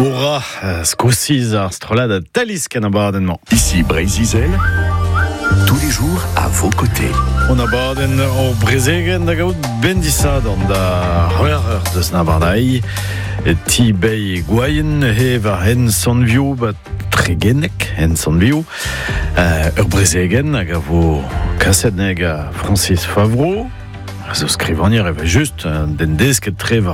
Ora, scoussis ar strolad a talis ken abadenman. Ici Brézizel, tous les jours à vos côtés. On abaden o brezegen da gaout bendisad an da c'hwer deus na bardai. Et ti bei gwaien he va hen son view bat tregenek hen son view. Ur brezegen hag a vo kaset neg a Francis Favreau. Zo skrivanier eva just den desket tre